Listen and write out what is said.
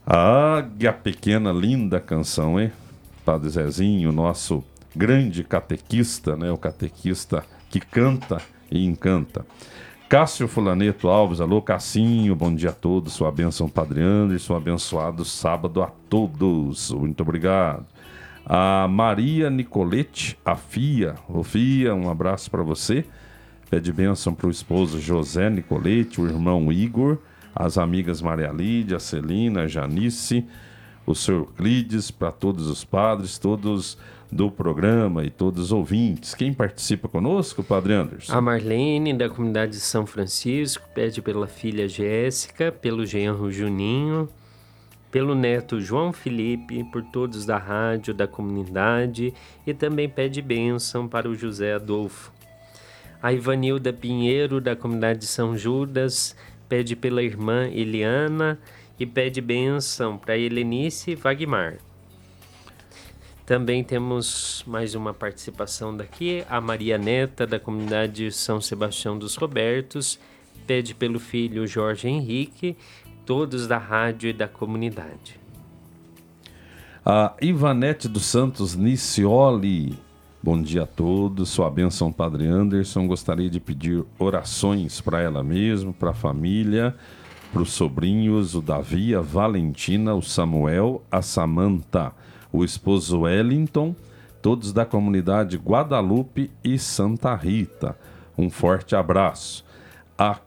A Águia Pequena, linda canção, hein? Padre Zezinho, nosso grande catequista, né? O catequista que canta e encanta. Cássio Fulaneto Alves, alô Cassinho, bom dia a todos, sua bênção Padre Anderson, abençoado sábado a todos, muito obrigado. A Maria Nicolete, a Fia, ô Fia, um abraço para você, pede bênção para o esposo José Nicolete, o irmão Igor, as amigas Maria Lídia, Celina, Janice, o senhor Euclides, para todos os padres, todos do programa e todos os ouvintes. Quem participa conosco, Padre Anderson? A Marlene, da comunidade de São Francisco, pede pela filha Jéssica, pelo genro Juninho, pelo neto João Felipe, por todos da rádio, da comunidade, e também pede bênção para o José Adolfo. A Ivanilda Pinheiro, da comunidade de São Judas, pede pela irmã Eliana e pede bênção para Helenice Wagmar. Também temos mais uma participação daqui, a Maria Neta, da comunidade São Sebastião dos Robertos, pede pelo filho Jorge Henrique, todos da rádio e da comunidade. A Ivanete dos Santos Nicioli, bom dia a todos, sua bênção Padre Anderson, gostaria de pedir orações para ela mesma, para a família, para os sobrinhos, o Davi, a Valentina, o Samuel, a Samanta, o esposo Wellington, todos da comunidade Guadalupe e Santa Rita. Um forte abraço. A